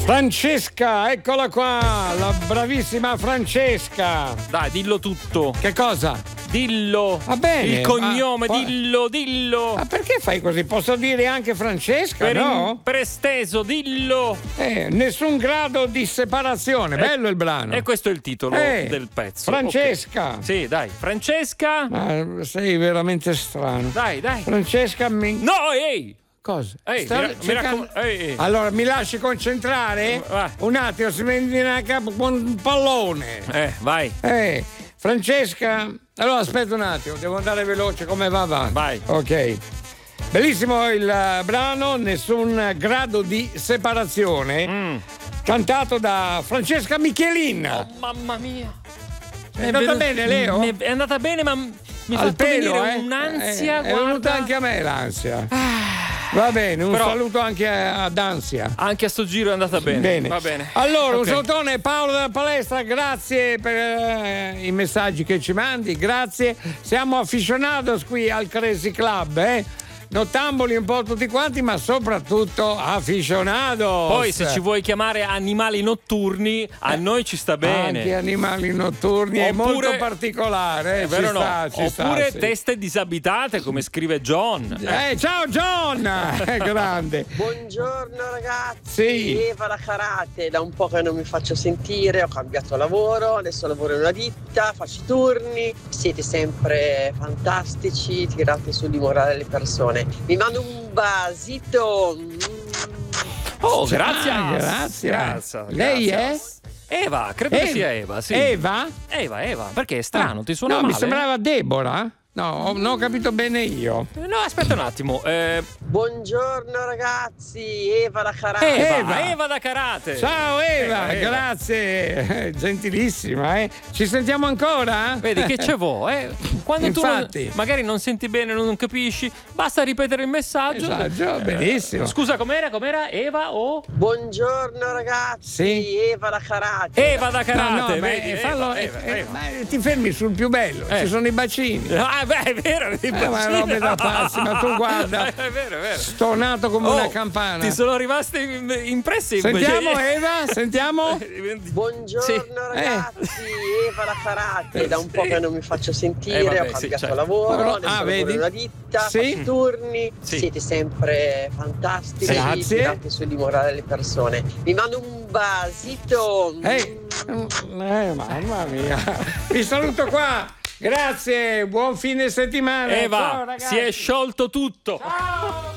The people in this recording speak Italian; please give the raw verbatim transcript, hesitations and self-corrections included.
Francesca, eccola qua, la bravissima Francesca. Dai, dillo tutto. Che cosa? Dillo. Va bene. Il cognome, ma, dillo, dillo. Ma perché fai così? Posso dire anche Francesca, per no? Per esteso, dillo. Eh, nessun grado di separazione. Bello il brano. E questo è il titolo eh, del pezzo. Francesca. Okay. Sì, dai. Francesca. Ma sei veramente strano. Dai, dai. Francesca mi... No, ehi! Cosa? Ehi, Sta mi, cercando... mi raccom- ehi. Allora, mi lasci concentrare? Vai. Un attimo, si mette in capo con un pallone. Eh, vai. Eh, Francesca... Allora, aspetta un attimo, devo andare veloce, come va avanti? Vai. Ok. Bellissimo il uh, brano, nessun grado di separazione, mm. cantato da Francesca Michelin. Oh, mamma mia. È andata venuto, bene, Leo? Mi è andata bene, ma mi fa venire eh? un'ansia. È, è venuta anche a me l'ansia. Ah. Va bene, un Però, saluto anche ad Ansia. Anche a sto giro è andata bene. Bene. Va bene. Allora, okay. un salutone Paolo della palestra, grazie per eh, i messaggi che ci mandi, grazie. Siamo aficionados qui al Crazy Club, eh? Nottamboli un po' tutti quanti, ma soprattutto aficionados. Poi se ci vuoi chiamare animali notturni, a eh, noi ci sta bene. Anche animali notturni oppure, è molto particolare, eh, vero ci no? sta, ci oppure sta, sì. teste disabitate, come scrive John. Eh, eh ciao John! È grande. Buongiorno ragazzi. Sì. Eva da Karate, da un po' che non mi faccio sentire, ho cambiato lavoro, adesso lavoro in una ditta, faccio i turni, siete sempre fantastici, tirate su di morale le persone. Vi mando un basito. Oh, Ciao, grazie. Grazie. Grazie. Lei grazie. è? Eva, credo Eva. che sia Eva, sì. Eva? Eva, Eva, perché è strano, ah, ti suona no, male? Mi sembrava Deborah. No, non ho capito bene io. No, aspetta un attimo. Eh... Buongiorno ragazzi, Eva da Karate. Eva, Eva. Eva da Karate. Ciao Eva, Eva, grazie. Gentilissima, eh. Ci sentiamo ancora? Vedi che c'è vo, eh? Quando Infatti. tu non, magari non senti bene, non capisci, basta ripetere il messaggio. Messaggio, benissimo. Eh, scusa, com'era? Com'era? Eva o? Buongiorno ragazzi, sì. Eva da Karate. Eva da Karate, no, no, vedi? Beh, fallo, Eva, eh, Eva. Ma ti fermi sul più bello, eh. ci sono i bacini. Ah, beh, è vero, i bacini. Eh, ma robe da pazzi, ma tu guarda. È vero, è vero. Stonato come oh, una campana. Ti sono rimaste impresse. Sentiamo Eva, sentiamo. Buongiorno sì. ragazzi, eh. Eva da Karate, da un po' che non mi faccio sentire, eh, vabbè, ho cambiato sì, certo. lavoro, adesso ah, lavoro vedi? in una ditta, sì. faccio i turni, sì. siete sempre fantastici, grazie. tirate su di morale le persone. Vi mando un basito. Eh, eh mamma mia. Vi saluto qua. Grazie, buon fine settimana. Eva, ciao, ragazzi. si è sciolto tutto. Ciao.